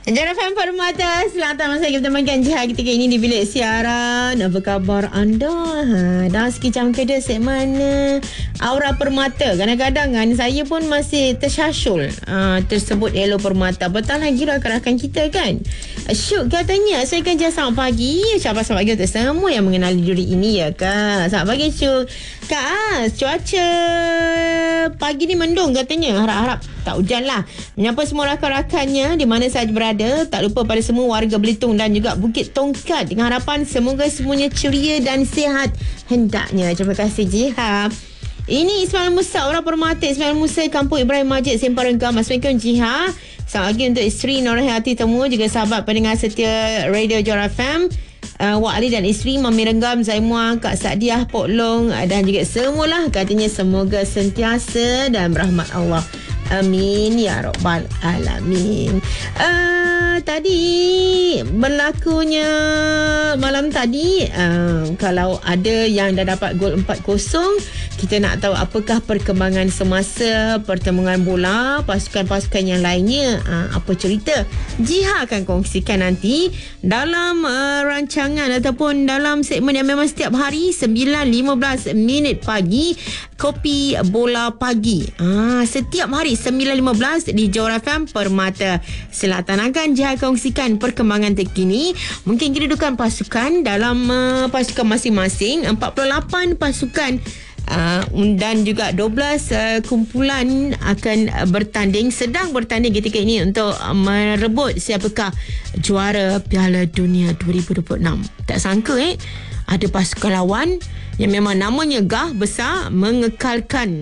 Jara FM Permata, selamat masa kita temankan jihad ketika ini di bilik siaran. Apa khabar anda? Dah sikit jam ke dia segmen Aura Permata. Kadang-kadang kan saya pun masih tersyasyul tersebut Elo Permata. Betul lagi rakan-rakan kita kan. Syuk katanya saya kan jam selamat pagi. Selamat pagi untuk semua yang mengenali diri ini ya Kak. Selamat pagi Syuk. Kak cuaca pagi ni mendung katanya. Harap-harap tak hujan lah. Menyapa semua rakan-rakannya di mana sahaja berada. Tak lupa pada semua warga Belitung dan juga Bukit Tongkat. Dengan harapan semoga semuanya ceria dan sihat hendaknya. Terima kasih Jihad. Ini Ismail Musa, orang Permata Ismail Musa, Kampung Ibrahim Majid, Sempang Renggam. Assalamualaikum Jihad. Selamat pagi untuk isteri Nurhayati Temu, juga sahabat pendengar setia Radio Jara FM. Wak Ali dan isteri Mami Renggam, Zaimua, Kak Sadiah, Pok Long dan juga semualah. Katanya semoga sentiasa dan rahmat Allah. Amin ya rabbal alamin. Tadi berlakunya malam tadi, kalau ada yang dah dapat gol 4-0, kita nak tahu apakah perkembangan semasa pertembungan bola pasukan-pasukan yang lainnya. Apa cerita? Jihad akan kongsikan nanti dalam rancangan ataupun dalam segmen yang memang setiap hari 9.15 minit pagi, Kopi Bola Pagi. Setiap hari 9.15 di Johor FM Permata Selatan akan Jihad kongsikan perkembangan terkini. Mungkin kedudukan pasukan dalam pasukan masing-masing. 48 pasukan dan juga 12 kumpulan akan bertanding, sedang bertanding ketika ini untuk merebut siapakah juara Piala Dunia 2026. Tak sangka ada pasukan lawan yang memang namanya gah besar, mengekalkan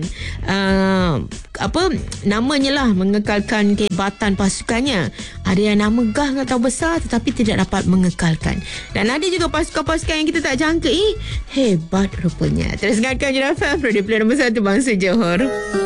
mengekalkan kehebatan pasukannya. Ada yang nama gah tak tahu besar tetapi tidak dapat mengekalkan. Dan ada juga pasukan-pasukan yang kita tak jangka hebat rupanya. Teruskan Jara FM, Radio Player nombor 1 Bangsa Johor.